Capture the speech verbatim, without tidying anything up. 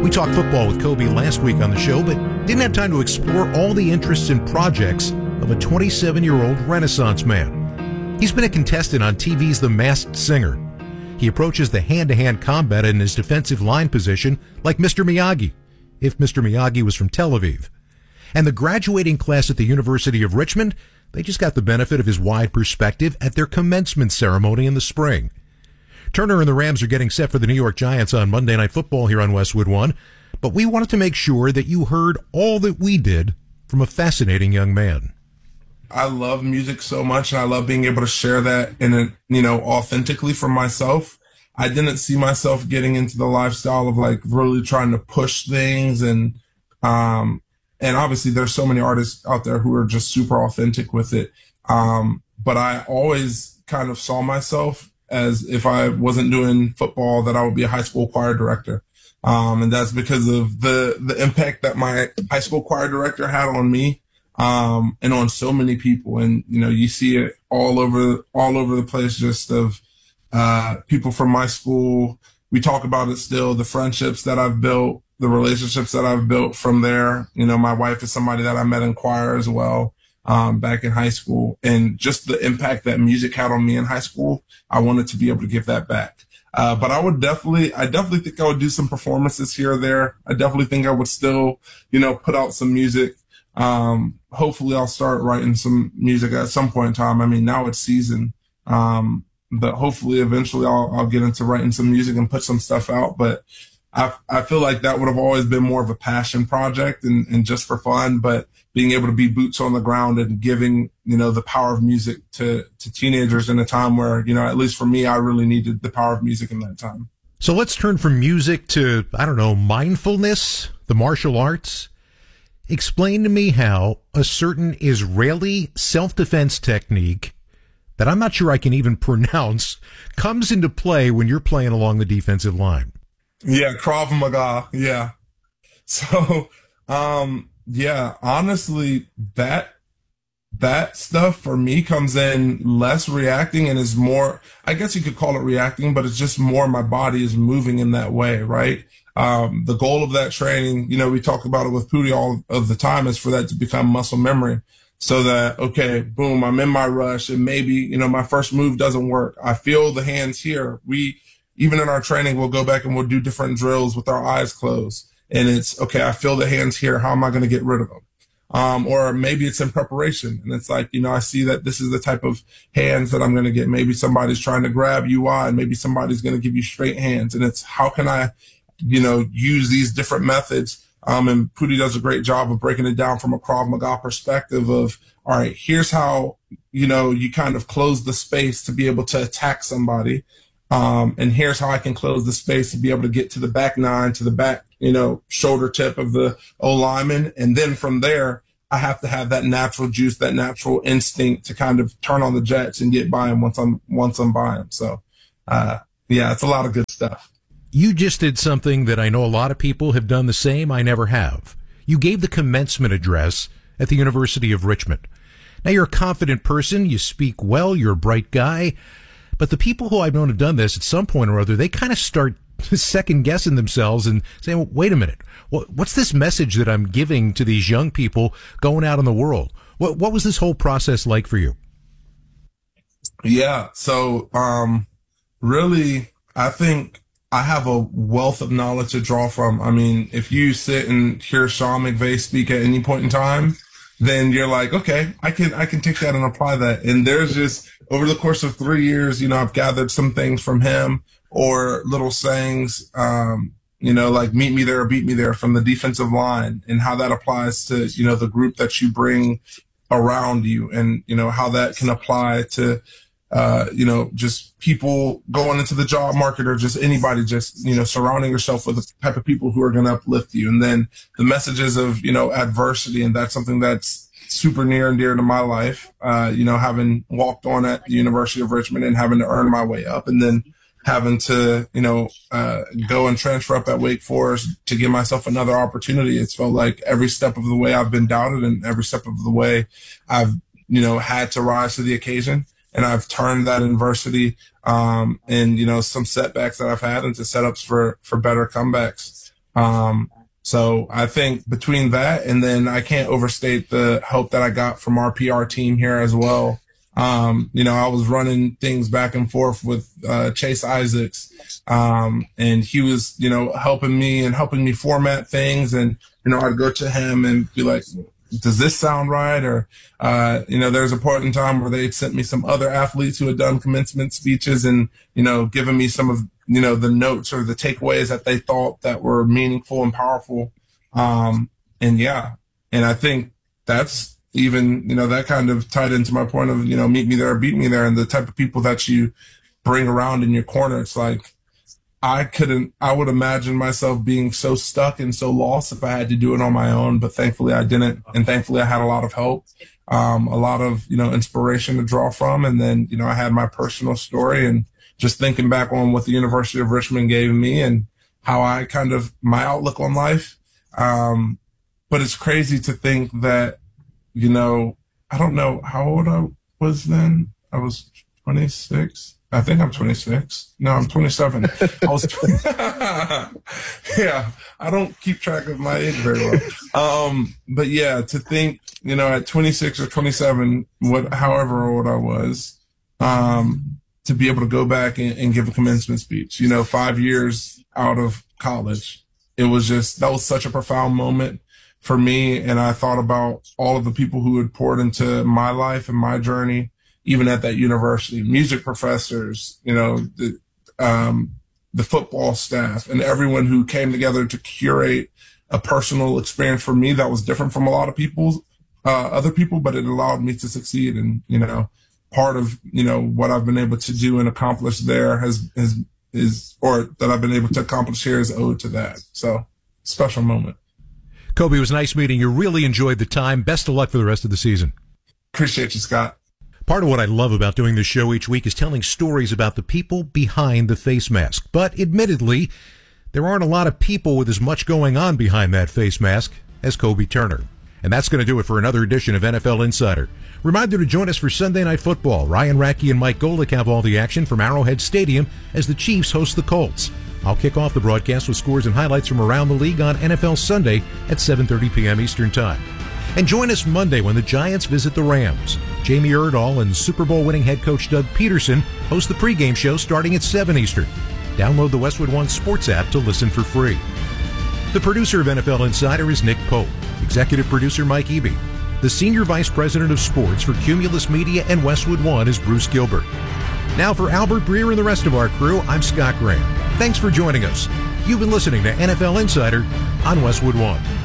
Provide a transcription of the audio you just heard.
We talked football with Kobe last week on the show, but didn't have time to explore all the interests and projects of a twenty-seven-year-old Renaissance man. He's been a contestant on T V's The Masked Singer. He approaches the hand-to-hand combat in his defensive line position like Mister Miyagi, if Mister Miyagi was from Tel Aviv. And the graduating class at the University of Richmond, they just got the benefit of his wide perspective at their commencement ceremony in the spring. Turner and the Rams are getting set for the New York Giants on Monday Night Football here on Westwood One, but we wanted to make sure that you heard all that we did from a fascinating young man. I love music so much, and I love being able to share that in a, you know, authentically for myself. I didn't see myself getting into the lifestyle of like really trying to push things, and um, and obviously there's so many artists out there who are just super authentic with it. Um, but I always kind of saw myself as if I wasn't doing football, that I would be a high school choir director. Um, and that's because of the, the impact that my high school choir director had on me, um, and on so many people. And, you know, you see it all over, all over the place, just of, uh, people from my school. We talk about it still, the friendships that I've built, the relationships that I've built from there. You know, my wife is somebody that I met in choir as well. Um, back in high school, and just the impact that music had on me in high school, I wanted to be able to give that back. Uh, but I would definitely, I definitely think I would do some performances here or there. I definitely think I would still, you know, put out some music. Um, hopefully I'll start writing some music at some point in time. I mean, now it's season. Um, but hopefully eventually I'll, I'll get into writing some music and put some stuff out. But I, I feel like that would have always been more of a passion project and, and just for fun, but being able to be boots on the ground and giving, you know, the power of music to, to teenagers in a time where, you know, at least for me, I really needed the power of music in that time. So let's turn from music to, I don't know, mindfulness, the martial arts. Explain to me how a certain Israeli self-defense technique that I'm not sure I can even pronounce comes into play when you're playing along the defensive line. Yeah, Krav Maga. Yeah. So, um, yeah, honestly, that that stuff for me comes in less reacting and is more, I guess you could call it reacting, but it's just more my body is moving in that way, right? Um, the goal of that training, you know, we talk about it with Pootie all of the time, is for that to become muscle memory. So that, okay, boom, I'm in my rush, and maybe, you know, my first move doesn't work. I feel the hands here. We, even in our training, we'll go back and we'll do different drills with our eyes closed. And it's, okay, I feel the hands here. How am I going to get rid of them? Um, or maybe it's in preparation. And it's like, you know, I see that this is the type of hands that I'm going to get. Maybe somebody's trying to grab you and maybe somebody's going to give you straight hands. And it's, how can I, you know, use these different methods? Um, and Pootie does a great job of breaking it down from a Krav Maga perspective of, all right, here's how, you know, you kind of close the space to be able to attack somebody. Um, and here's how I can close the space to be able to get to the back nine, to the back, you know, shoulder tip of the O lineman. And then from there, I have to have that natural juice, that natural instinct to kind of turn on the jets and get by him once I'm, once I'm by him. So, uh, yeah, it's a lot of good stuff. You just did something that I know a lot of people have done the same. I never have. You gave the commencement address at the University of Richmond. Now, you're a confident person. You speak well. You're a bright guy. But the people who I've known have done this at some point or other, they kind of start second guessing themselves and saying, well, wait a minute, what, what's this message that I'm giving to these young people going out in the world? What, what was this whole process like for you? Yeah. So, um, really, I think I have a wealth of knowledge to draw from. I mean, if you sit and hear Sean McVay speak at any point in time, then you're like, okay, I can, I can take that and apply that. And there's just, over the course of three years, you know, I've gathered some things from him, or little sayings, um, you know, like meet me there or beat me there from the defensive line, and how that applies to, you know, the group that you bring around you, and, you know, how that can apply to, uh, you know, just people going into the job market, or just anybody, just, you know, surrounding yourself with the type of people who are going to uplift you. And then the messages of, you know, adversity. And that's something that's super near and dear to my life, uh, you know, having walked on at the University of Richmond and having to earn my way up, and then having to, you know, uh, go and transfer up at Wake Forest to give myself another opportunity. It's felt like every step of the way I've been doubted, and every step of the way I've, you know, had to rise to the occasion. And I've turned that adversity, um, and, you know, some setbacks that I've had into setups for, for better comebacks. Um, so I think between that and then I can't overstate the help that I got from our P R team here as well. Um, you know, I was running things back and forth with uh, Chase Isaacs, um, and he was, you know, helping me and helping me format things. And, you know, I'd go to him and be like, does this sound right? Or, uh, you know, there's a point in time where they sent me some other athletes who had done commencement speeches and, you know, given me some of, you know, the notes or the takeaways that they thought that were meaningful and powerful. Um, and yeah, and I think that's, even, you know, that kind of tied into my point of, you know, meet me there, beat me there, and the type of people that you bring around in your corner. It's like, I couldn't, I would imagine myself being so stuck and so lost if I had to do it on my own, but thankfully I didn't. And thankfully I had a lot of help, um, a lot of, you know, inspiration to draw from. And then, you know, I had my personal story and just thinking back on what the University of Richmond gave me and how I kind of, my outlook on life. Um, but it's crazy to think that, you know, I don't know how old I was then. I was twenty-six. I think I'm twenty-six. No, I'm twenty-seven. I was, yeah, I don't keep track of my age very well. Um, but yeah, to think, you know, at twenty-six or twenty-seven, what, however old I was, um, to be able to go back and, and give a commencement speech, you know, five years out of college, it was just, that was such a profound moment for me. And I thought about all of the people who had poured into my life and my journey, even at that university, music professors, you know, the, um, the football staff and everyone who came together to curate a personal experience for me that was different from a lot of people's, uh, other people, but it allowed me to succeed. And, you know, part of, you know, what I've been able to do and accomplish there has, has, is, or that I've been able to accomplish here is owed to that. So special moment. Kobe, it was nice meeting you. Really enjoyed the time. Best of luck for the rest of the season. Appreciate you, Scott. Part of what I love about doing this show each week is telling stories about the people behind the face mask. But admittedly, there aren't a lot of people with as much going on behind that face mask as Kobe Turner. And that's going to do it for another edition of N F L Insider. Reminder to join us for Sunday Night Football. Ryan Racky and Mike Golick have all the action from Arrowhead Stadium as the Chiefs host the Colts. I'll kick off the broadcast with scores and highlights from around the league on N F L Sunday at seven thirty p.m. Eastern Time. And join us Monday when the Giants visit the Rams. Jamie Erdahl and Super Bowl winning head coach Doug Peterson host the pregame show starting at seven Eastern. Download the Westwood One Sports app to listen for free. The producer of N F L Insider is Nick Pope. Executive producer Mike Eby. The Senior Vice President of Sports for Cumulus Media and Westwood One is Bruce Gilbert. Now for Albert Breer and the rest of our crew, I'm Scott Graham. Thanks for joining us. You've been listening to N F L Insider on Westwood One.